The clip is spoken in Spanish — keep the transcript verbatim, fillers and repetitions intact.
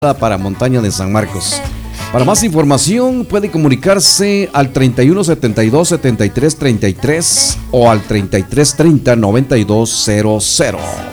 para Montaña de San Marcos. Para más información puede comunicarse al treinta y uno setenta y dos setenta y tres treinta y tres o al treinta y tres treinta noventa y dos cero cero.